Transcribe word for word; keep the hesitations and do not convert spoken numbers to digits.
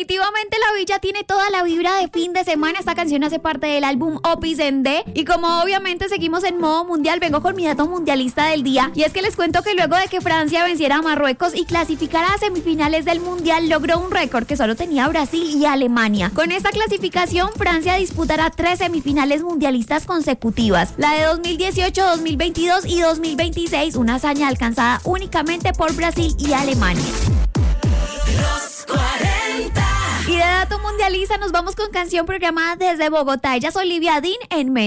Definitivamente la villa tiene toda la vibra de fin de semana. Esta canción hace parte del álbum Opus en D. Y como obviamente seguimos en modo mundial, vengo con mi dato mundialista del día. Y es que les cuento que luego de que Francia venciera a Marruecos y clasificara a semifinales del mundial, logró un récord que solo tenía Brasil y Alemania. Con esta clasificación, Francia disputará tres semifinales mundialistas consecutivas. La de dos mil dieciocho, dos mil veintidós y dos mil veintiséis, una hazaña alcanzada únicamente por Brasil y Alemania. Los cuarenta. Y de dato mundialista nos vamos con canción programada desde Bogotá. Ella es Olivia Dean en Men.